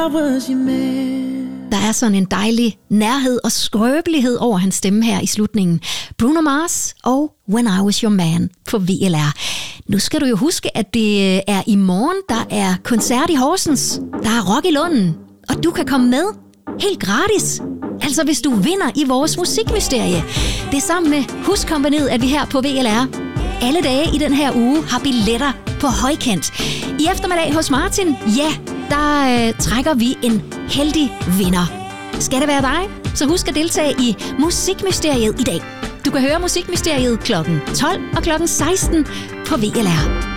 Der er sådan en dejlig nærhed og skrøbelighed over hans stemme her i slutningen. Bruno Mars og When I Was Your Man på VLR. Nu skal du jo huske, at det er i morgen, der er koncert i Horsens. Der er rock i Lunden, og du kan komme med helt gratis. Altså hvis du vinder i vores musikmysterie. Det er sammen med Huskompagniet, at vi her på VLR alle dage i den her uge har billetter på højkant. I eftermiddag hos Martin, ja, der trækker vi en heldig vinder. Skal det være dig? Så husk at deltage i Musikmysteriet i dag. Du kan høre Musikmysteriet kl. 12 og kl. 16 på VLR.